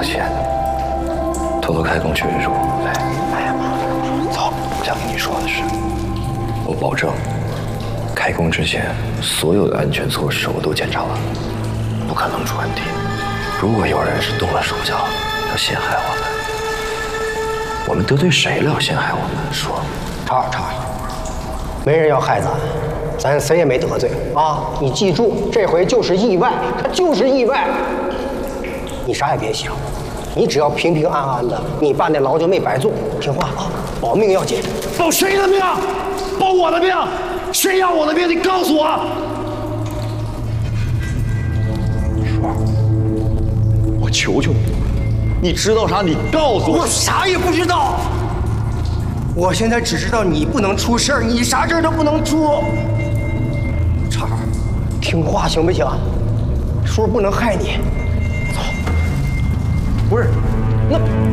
钱，偷偷开工确实是我不对。哎呀，走，我想跟你说的是，我保证，开工之前所有的安全措施我都检查了，不可能出问题。如果有人是动了手脚，要陷害我们得罪谁了？要陷害我们？说， 叉，没人要害咱谁也没得罪啊！你记住，这回就是意外，它就是意外。你啥也别想，你只要平平安安的，你办那牢就没白做。听话啊，保命要紧。 保谁的命？保我的命？谁要我的命？你告诉我。我求求你，你知道啥？你告诉我。 我啥也不知道。我现在只知道你不能出事儿，你啥事儿都不能出。叉儿，听话行不行？叔不能害你。走。不是，那。